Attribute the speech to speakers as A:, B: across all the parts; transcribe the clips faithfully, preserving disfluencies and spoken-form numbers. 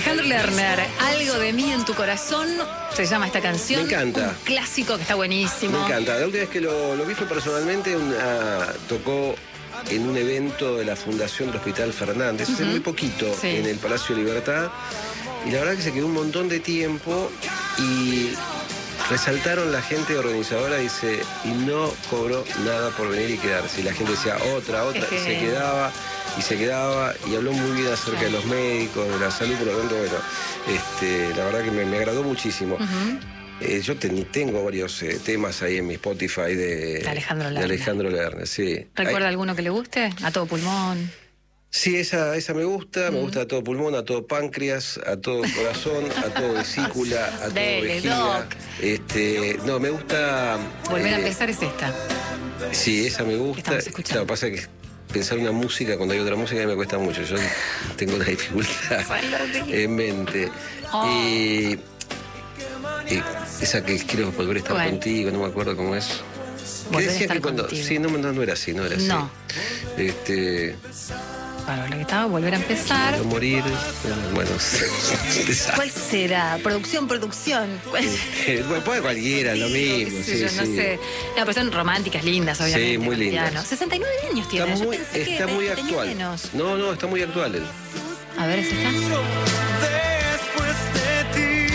A: Alejandro Lerner, Algo de mí en tu corazón, se llama esta canción.
B: Me encanta.
A: Un clásico que está buenísimo.
B: Me encanta. La última vez que lo, lo vi fue personalmente, una, tocó en un evento de la Fundación del Hospital Fernández, hace uh-huh. muy poquito, sí. en el Palacio Libertad. Y la verdad que se quedó un montón de tiempo y resaltaron la gente organizadora, dice, y no cobró nada por venir y quedarse. Y la gente decía, otra, otra, y se quedaba, y se quedaba, y habló muy bien acerca sí. de los médicos, de la salud, por lo tanto, bueno, este, la verdad que me, me agradó muchísimo. Uh-huh. Eh, yo ten, tengo varios eh, temas ahí en mi Spotify de,
A: de Alejandro Lerner.
B: De Alejandro Lerner, sí.
A: ¿Recuerda
B: Ay,
A: alguno que le guste? A todo pulmón.
B: Sí, esa, esa me gusta, mm. me gusta a todo pulmón, a todo páncreas, a todo corazón, a todo vesícula, a todo
A: Dele,
B: vejiga.
A: Doc.
B: Este, no, me gusta.
A: Volver
B: eh,
A: a empezar es esta.
B: Sí, esa me gusta. Claro, pasa que pensar una música cuando hay otra música me cuesta mucho. Yo tengo una dificultad en mente. Oh. Y, y esa que quiero volver a estar ¿Cuál? Contigo, no me acuerdo cómo es. ¿Qué decía que cuando.? Contigo. Sí, no, no, no era así, no era así. No. Este.
A: Para la que estaba, volver a empezar.
B: A morir. Bueno,
A: ¿cuál será? Producción, producción.
B: Bueno, puede cualquiera, lo mismo.
A: Sí, sí, yo no sí. sé. No, pero son románticas, lindas, obviamente.
B: Sí, muy lindas.
A: sesenta y nueve años tiene.
B: Está muy, está muy actual. No, no, está muy actual él.
A: A ver, ¿es esta?
C: Después de ti.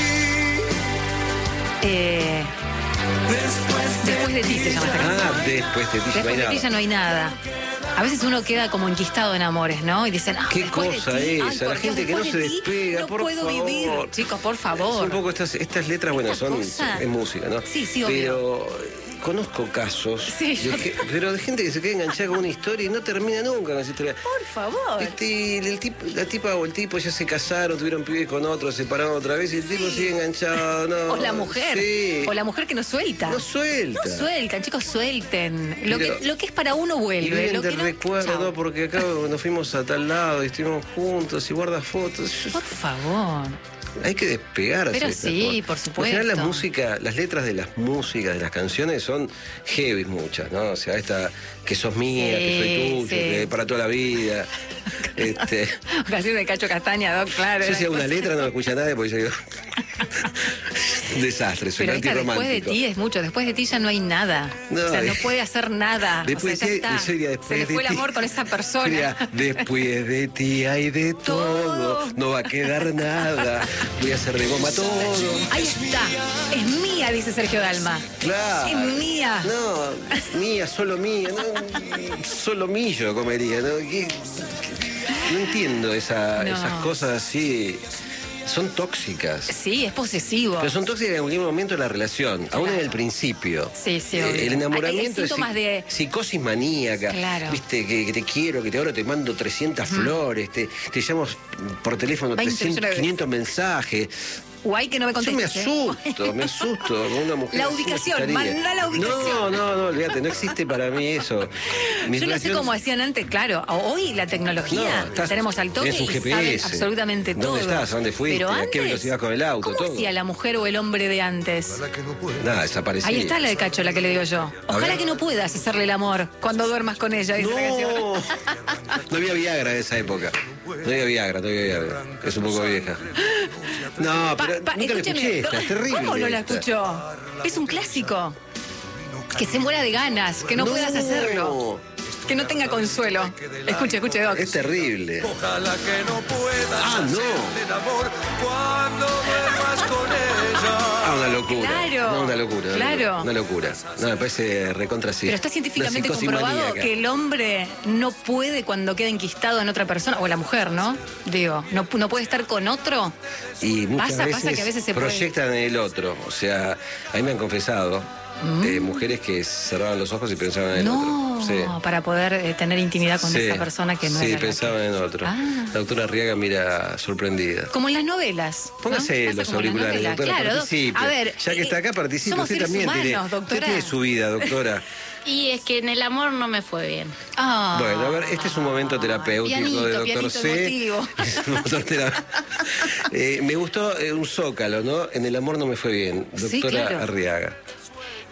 A: Eh. Después de ti se llama esta canción.
B: Ah, después de ti
A: después
B: no hay
A: de
B: nada.
A: ti ya no hay nada. A veces uno queda como enquistado en amores, ¿no? Y dicen, ah,
B: ¿qué cosa
A: de
B: es esa? La gente que no se despega,
A: no
B: por
A: puedo
B: favor.
A: vivir. Chicos, por favor.
B: Un poco estas, estas letras, bueno, son, son es música, ¿no?
A: Sí, sí, obvio.
B: Pero conozco casos,
A: sí,
B: de que, pero de gente que se queda enganchada con una historia y no termina nunca con esa historia.
A: Por favor.
B: Este, el, el tipo, la tipa o el tipo ya se casaron, tuvieron pibes con otro, se separaron otra vez y el sí. tipo sigue enganchado, ¿no?
A: O la mujer.
B: Sí.
A: O la mujer que no suelta.
B: No suelta.
A: No sueltan, chicos, suelten. Lo, que, lo que es para uno vuelve.
B: Y
A: lo
B: te
A: que no,
B: recuerdo,
A: chao.
B: ¿no? Porque acá nos fuimos a tal lado y estuvimos juntos y guarda fotos.
A: Por favor.
B: Hay que despegarse.
A: Pero sí, por supuesto.
B: Al final la música, las letras de las músicas, de las canciones son heavy muchas, ¿no? O sea, esta que sos mía, sí, que soy tuyo, sí. que para toda la vida. este...
A: Canción de Cacho Castaña, Doc, claro.
B: Yo si hago una letra no la escucha nadie porque yo digo... Un desastre, soy
A: pero
B: antirromántico.
A: Después de ti es mucho, después de ti ya no hay nada. No, o sea, no puede hacer nada.
B: Después
A: o sea,
B: de
A: ya
B: ti,
A: está.
B: después
A: se le fue
B: de
A: el
B: ti.
A: amor con esa persona.
B: Sería, después de ti hay de todo, todo, no va a quedar nada. Voy a hacer de goma todo.
A: Ahí está, es mía, dice Sergio Dalma.
B: Claro.
A: Es mía.
B: No, mía, solo mía, no, solo millo comería, ¿no? ¿Qué, qué? No entiendo esa, no. esas cosas así. Son tóxicas.
A: Sí, es posesivo.
B: Pero son tóxicas en cualquier momento de la relación, claro. aún en el principio.
A: Sí, sí,
B: eh, El enamoramiento
A: es de
B: psicosis maníaca.
A: Claro.
B: Viste, que, que te quiero, que te ahora te mando trescientas mm. flores, te, te llamo por teléfono trescientos, quinientos mensajes.
A: Guay que no me contestes.
B: Yo me asusto, me asusto con una mujer.
A: La ubicación, manda la ubicación.
B: No, no, no, olvídate, no existe para mí eso.
A: Mis Yo no sé cómo hacían antes, claro. Hoy la tecnología, no, estás, tenemos al toque y saben absolutamente todo.
B: ¿Dónde estás? ¿Dónde fuiste?
A: Pero antes,
B: ¿a qué velocidad con el auto?
A: ¿Cómo
B: todo?
A: hacía la mujer o el hombre de antes?
B: Nada, desaparecía.
A: Ahí está la de Cacho, la que le digo yo. Ojalá que no puedas hacerle el amor cuando duermas con ella. Dice
B: no, no había Viagra en esa época. No había Viagra, no había Viagra. Es un poco vieja. No, pero pa, pa, nunca la escuché esta, es terrible.
A: ¿Cómo no la
B: esta.
A: escuchó? Es un clásico. Que se muera de ganas, que no, no puedas hacerlo. Que no tenga consuelo. Escuche, escuche, Doc.
B: Es terrible.
C: Ojalá que no puedas
B: ah, no.
C: el amor cuando duermas con ella.
B: Ah, una locura.
A: Claro.
B: No, una locura.
A: Claro.
B: Una locura. No, me parece recontra sí.
A: Pero está científicamente comprobado maníaca. Que el hombre no puede cuando queda enquistado en otra persona, o la mujer, ¿no? Digo, no, no puede estar con otro.
B: Y muchas
A: pasa,
B: veces,
A: pasa que a veces se
B: proyectan
A: puede...
B: en el otro. O sea, a mí me han confesado mm. eh, mujeres que cerraban los ojos y pensaban en el
A: no,
B: otro. Sí.
A: Para poder eh, tener intimidad con
B: sí.
A: esa persona que no
B: sí,
A: era.
B: Sí, pensaban que... en otro. Ah. La doctora Arriaga mira sorprendida.
A: Como en las novelas.
B: Póngase
A: ¿no?
B: los auriculares,
A: la
B: doctora.
A: Claro,
B: participe.
A: A ver,
B: ya que está acá, participe. Usted también
A: humanos,
B: tiene,
A: doctora.
B: usted tiene su vida, doctora.
D: Y es que en el amor no me fue bien.
A: Oh.
B: Bueno, a ver, este es un momento terapéutico
A: pianito,
B: de doctor C. doctor tera... eh, me gustó eh, un zócalo, ¿no? En el amor no me fue bien, doctora sí, claro. Arriaga.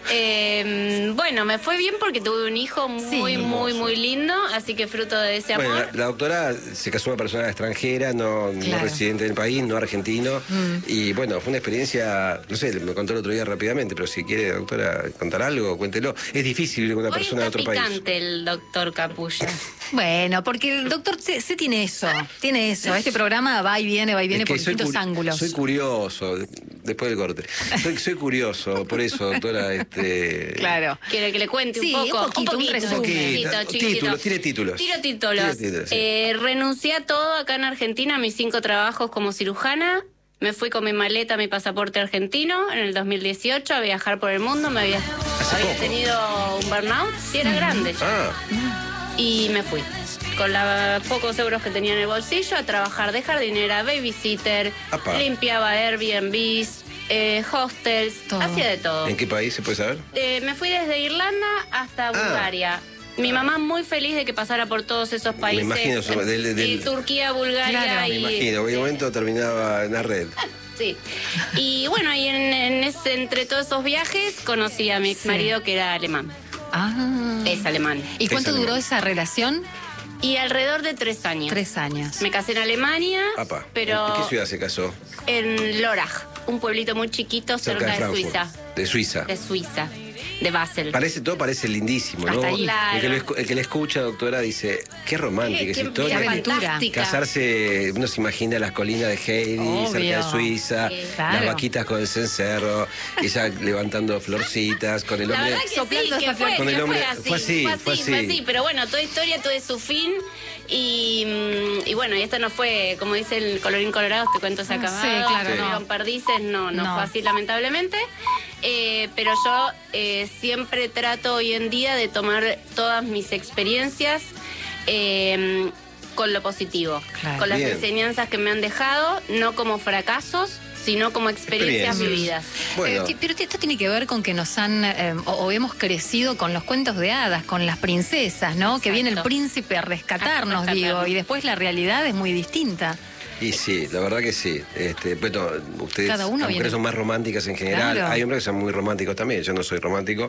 D: Eh, bueno, me fue bien porque tuve un hijo muy,
A: Sí.
D: muy, muy lindo, así que fruto de ese amor.
B: Bueno, la, la doctora se casó con una persona extranjera, no, no
A: Claro.
B: residente del país, no argentino.
A: Mm.
B: Y bueno, fue una experiencia, no sé, me contó el otro día rápidamente, pero si quiere, doctora, contar algo, cuéntelo. Es difícil vivir con una
D: Hoy
B: persona de
D: está
B: otro país.
D: picante el doctor Capulla.
A: Bueno, porque el doctor C, C tiene eso, tiene eso. Este programa va y viene, va y viene
B: Es que
A: por
B: soy
A: distintos
B: curi-
A: ángulos.
B: Soy curioso, después del corte. Soy, soy curioso, por eso, doctora. Este...
A: Claro.
D: ¿Quiere que le cuente
A: Sí,
D: un poco?
A: un poquito, un resumen.
D: chiquitito,
B: Poquito,
D: chiquitito.
B: títulos, tire títulos.
D: Tiro títulos.
B: Tire títulos, sí.
D: Eh, renuncié a todo acá en Argentina, a mis cinco trabajos como cirujana. Me fui con mi maleta, mi pasaporte argentino en el dos mil dieciocho a viajar por el mundo. Me había,
B: Hace
D: había
B: poco.
D: tenido un burnout, sí era grande ya.
B: Ah,
D: Y me fui. Con los pocos euros que tenía en el bolsillo a trabajar de jardinera, babysitter,
B: Apa.
D: limpiaba Airbnbs, eh, hostels,
A: Todo.
D: hacía de todo.
B: ¿en qué país se puede saber?
D: Eh, me fui desde Irlanda hasta Bulgaria. Mi mamá muy feliz de que pasara por todos esos países.
B: imagino, eso, del- del-
D: Y Turquía, Bulgaria
A: Claro.
B: Me
D: y...
B: imagino, en un momento terminaba en la red.
D: Sí. Y bueno, y en, en ese, entre todos esos viajes conocí a mi ex marido que era alemán.
A: Ah.
D: Es alemán.
A: ¿Y cuánto
B: Es
A: duró
B: alemán.
A: esa relación?
D: Y alrededor de tres años.
A: Tres años.
D: Me casé en Alemania,
B: Apa,
D: pero
B: ¿en qué ciudad se casó?
D: en Lörrach, un pueblito muy chiquito cerca,
B: Cerca de
D: de,
B: Frankfurt.
D: Suiza.
B: De Suiza.
D: De Suiza, de Basel.
B: Parece, todo parece lindísimo, ¿no?
A: Hasta ahí.
D: Claro.
B: El, que lo, escu- el que le escucha, doctora, dice, qué romántica
D: Qué-
B: esa
D: qué-
B: historia.
A: qué aventura.
D: fantástica.
B: Casarse, uno se imagina las colinas de Heidi,
A: Obvio.
B: cerca de Suiza,
D: Sí.
A: Claro.
B: las vaquitas con el cencerro, ella levantando florcitas, con el
D: La
B: hombre...
D: verdad que sí,
A: soplando
D: que
A: esa
D: fue,
A: flor.
B: Con el
D: que
B: hombre-
D: fue así,
B: fue así,
D: fue así,
B: fue
D: fue
B: así.
D: así. Pero bueno, toda historia tuvo su fin y, mm, y bueno, y esto no fue, como dice el colorín colorado, este cuento se ha
A: Ah,
D: acabado,
A: sí, claro,
D: no
A: no.
D: hubieron perdices, no, no,
A: No.
D: fue así lamentablemente. Eh, pero yo eh, siempre trato hoy en día de tomar todas mis experiencias eh, con lo positivo,
A: Claro.
D: con las
B: Bien.
D: enseñanzas que me han dejado, no como fracasos, sino como experiencias
B: Experiencias.
D: vividas.
B: Bueno,
A: Eh, ti- pero esto tiene que ver con que nos han, eh, o, o hemos crecido con los cuentos de hadas, con las princesas, ¿no? Que viene el
D: Exacto.
A: príncipe a rescatarnos,
D: A rescatarnos.
A: digo, y después la realidad es muy distinta.
B: y sí, la verdad que sí. Este, bueno, ustedes,
A: Cada uno
B: las
A: viene-
B: mujeres son más románticas en general.
A: Claro.
B: Hay hombres que son muy románticos también. Yo no soy romántico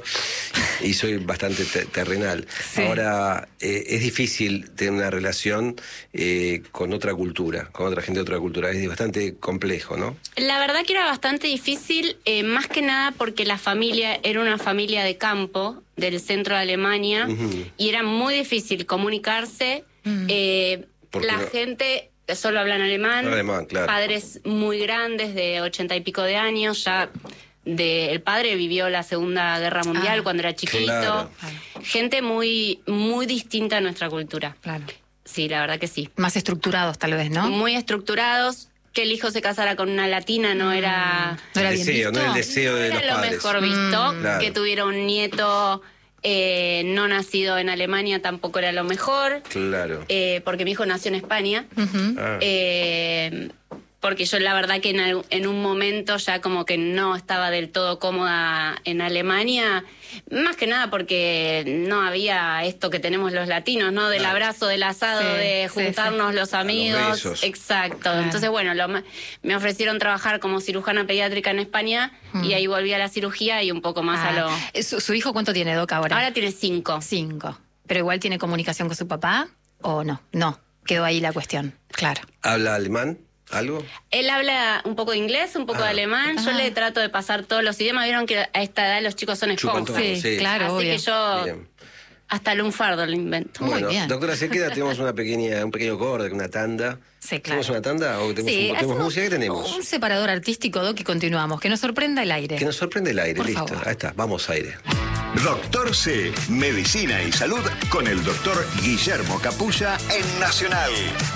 B: y soy bastante te- terrenal.
A: Sí.
B: Ahora, eh, es difícil tener una relación eh, con otra cultura, con otra gente de otra cultura. Es bastante complejo, ¿no?
D: La verdad que era bastante difícil, eh, más que nada porque la familia era una familia de campo del centro de Alemania
B: Ujú.
D: y era muy difícil comunicarse. Eh,
B: ¿Por qué
D: la
B: no?
D: gente solo hablan alemán,
B: Alemán, claro.
D: padres muy grandes de ochenta y pico de años, ya de, el padre vivió la Segunda Guerra Mundial
A: Ah,
D: cuando era chiquito.
B: claro.
D: Gente muy, muy distinta a nuestra cultura.
A: Claro.
D: Sí, la verdad que sí.
A: Más estructurados, tal vez, ¿no?
D: Muy estructurados. Que el hijo se casara con una latina no era,
A: ¿No era
B: el
A: bien
B: deseo, no
A: visto?
B: el deseo de
D: no
B: los
D: era lo
B: padres.
D: mejor visto.
A: Mm.
B: Claro.
D: Que tuviera un nieto eh, no nacido en Alemania tampoco era lo mejor.
B: Claro.
D: eh, porque mi hijo nació en España.
A: Ujú.
B: Ah.
D: Eh, porque yo la verdad que en, al- en un momento ya como que no estaba del todo cómoda en Alemania, más que nada porque no había esto que tenemos los latinos, ¿no? Del
B: Claro.
D: abrazo, del asado,
A: Sí,
D: de
A: sí,
D: juntarnos los amigos.
B: besos.
D: Exacto.
A: Claro.
D: Entonces, bueno, lo ma- me ofrecieron trabajar como cirujana pediátrica en España y ahí volví a la cirugía y un poco más a lo...
A: Ah, ¿Su, su hijo cuánto tiene, Doc, ahora?
D: Ahora tiene cinco.
A: Cinco. ¿Pero igual tiene comunicación con su papá o no? No, quedó ahí la cuestión. Claro.
B: ¿Habla alemán? ¿Algo?
D: Él habla un poco de inglés, un poco
B: Ah.
D: de alemán. Yo
A: Ah.
D: le trato de pasar todos los idiomas. Vieron que a esta edad los chicos son
B: Chupan
D: esponjas.
B: todo.
A: Sí,
B: sí.
A: claro,
D: Así
A: obvio.
D: que yo
B: Bien.
D: hasta el lunfardo lo invento.
A: Muy
B: bueno,
A: bien.
B: doctora, se queda, tenemos una pequeña, un pequeño corte, una tanda.
A: Sí, claro.
B: ¿Tenemos una tanda o tenemos,
A: Sí,
B: un- tenemos
A: hacemos
B: música? ¿Qué tenemos?
A: Un separador artístico, Doc, y continuamos. Que nos sorprenda el aire.
B: Que nos sorprende el aire,
A: Por
B: listo.
A: favor.
B: Ahí está, vamos aire.
E: Doctor C, Medicina y Salud con el doctor Guillermo Capulla en Nacional.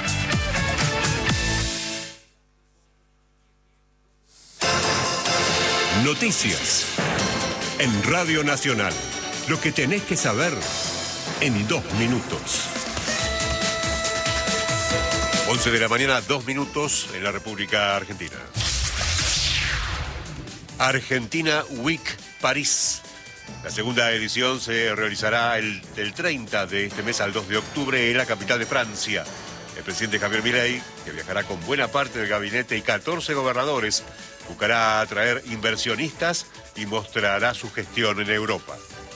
F: Noticias. En Radio Nacional. Lo que tenés que saber en dos minutos.
G: once de la mañana, dos minutos en la República Argentina. Argentina Week París. La segunda edición se realizará el, del treinta de este mes al dos de octubre en la capital de Francia. El presidente Javier Milei, que viajará con buena parte del gabinete y catorce gobernadores, buscará atraer inversionistas y mostrará su gestión en Europa.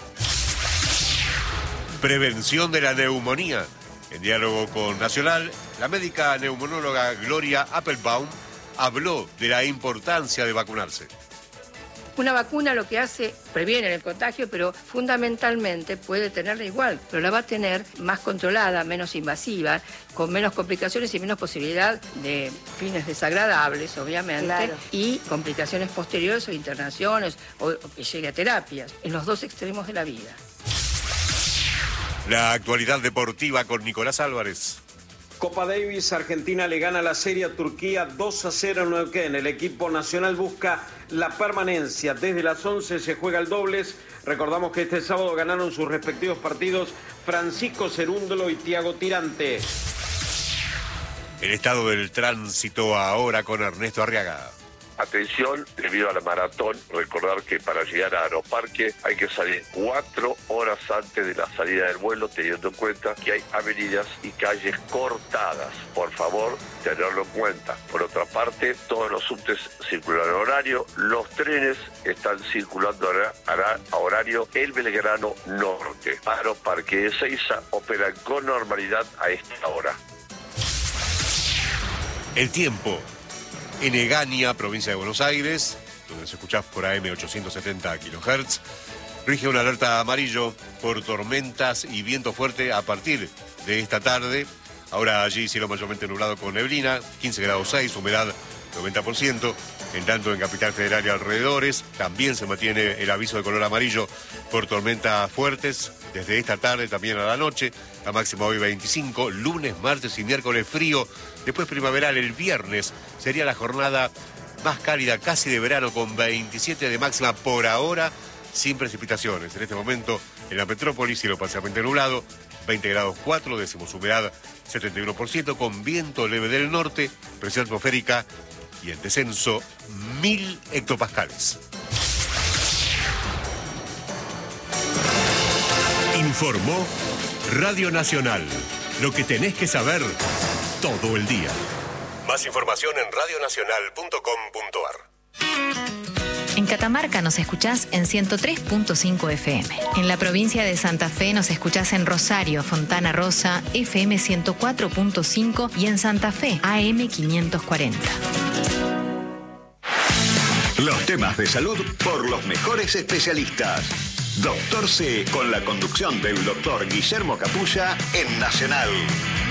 G: Prevención de la neumonía. En diálogo con Nacional, la médica neumonóloga Gloria Appelbaum habló de la importancia de vacunarse.
H: Una vacuna lo que hace, previene el contagio, pero fundamentalmente puede tenerla igual, pero la va a tener más controlada, menos invasiva, con menos complicaciones y menos posibilidad de fines desagradables, obviamente, claro. Y complicaciones posteriores o internaciones o, o que llegue a terapias, en los dos extremos de la vida.
G: La actualidad deportiva con Nicolás Álvarez.
I: Copa Davis, Argentina le gana la serie a Turquía dos a cero en Neuquén. El equipo nacional busca la permanencia. Desde las once se juega el dobles. Recordamos que este sábado ganaron sus respectivos partidos Francisco Cerúndolo y Tiago Tirante.
G: El estado del tránsito ahora con Ernesto Arriaga.
J: Atención, debido a la maratón, recordar que para llegar a Aeroparque hay que salir cuatro horas antes de la salida del vuelo, teniendo en cuenta que hay avenidas y calles cortadas. Por favor, tenerlo en cuenta. Por otra parte, todos los subtes circulan a horario, los trenes están circulando a horario el Belgrano Norte. Aeroparque de Ezeiza operan con normalidad a esta hora.
G: El tiempo. En Egaña, provincia de Buenos Aires, donde se escucha por A M ochocientos setenta kilohertz, rige una alerta amarillo por tormentas y viento fuerte a partir de esta tarde. Ahora allí cielo mayormente nublado con neblina, quince grados seis, humedad noventa por ciento. En tanto en Capital Federal y alrededores también se mantiene el aviso de color amarillo por tormentas fuertes desde esta tarde también a la noche. La máxima hoy veinticinco, lunes, martes y miércoles frío. Después primaveral el viernes sería la jornada más cálida casi de verano con veintisiete de máxima por ahora sin precipitaciones. En este momento en la metrópolis cielo parcialmente nublado, veinte grados cuatro, décimos humedad setenta y uno por ciento con viento leve del norte, presión atmosférica y en descenso mil hectopascales.
F: Informó Radio Nacional. Lo que tenés que saber todo el día.
G: Más información en radio nacional punto com punto a r.
K: En Catamarca nos escuchás en ciento tres punto cinco F M. En la provincia de Santa Fe nos escuchás en Rosario, Fontana Rosa, F M ciento cuatro punto cinco y en Santa Fe, A M quinientos cuarenta.
E: Los temas de salud por los mejores especialistas. Doctor C, con la conducción del doctor Guillermo Capulla en Nacional.